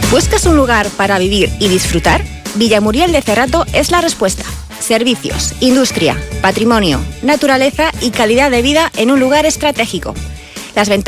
¿Buscas un lugar para vivir y disfrutar? Villamuriel de Cerrato es la respuesta. Servicios, industria, patrimonio, naturaleza y calidad de vida en un lugar estratégico. Las